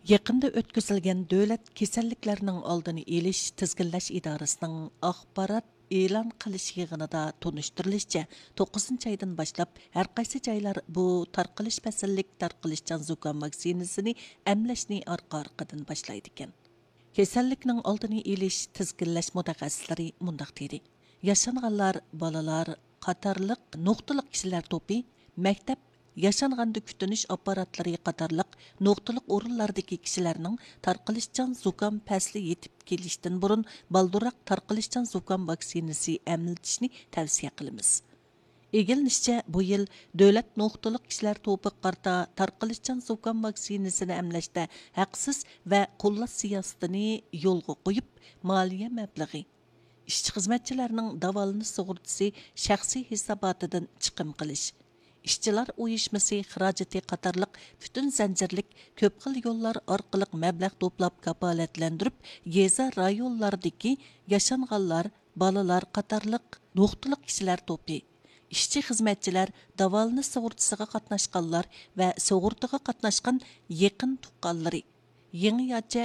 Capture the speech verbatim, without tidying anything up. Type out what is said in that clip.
Yaqında o'tkazilgan Davlat kasalliklarining oldini olish tizginlash idorasining axborot e'lon qilish yig'inida tunishtirilishicha to'qqizinchi oydan boshlab har qaysi joylar bu tarqalish fasllik tarqalishchan zukam vaksinasini emlashni orqa orqadan boshlaydi ekan. Kasallikning oldini olish tizginlash mutaxassislari mundaq dedi. Yashanganlar, bolalar, qatorliq nuqtaliq kishilar to'pi maktab Yaşanganda kütünüş aparatlari qatarlıq noktalık orunlardaki kişilerinin tarqalışcan zukam pasli yetip kelişten burun baldurak tarqalışcan zukam vaksinasi emiltishni tavsiye qilamiz. Egilinishçe bu yıl devlet noktalık kişiler topu qarta tarqalışcan zukam vaksinasini emleşte haqsız ve qo'llash siyosatini yo'lga qo'yib maliye mablag'i ishchi xizmatchilarining davolanish sug'urtasi shaxsiy hisobotidan chiqim qilish İşçilar uyuşması xirajati qatarlıq bütün zanjirlik köp xil yollar orqali mablag' to'plab kapolatlantirib, yeza rayonlardagi yashanganlar, balalar qatarlıq nuqtaliq kishilar to'pi, ishchi xizmatchilar, davolanish sug'urtasiga qatnashganlar va sug'urtaga qatnashgan yaqin tuqqanlari, yangi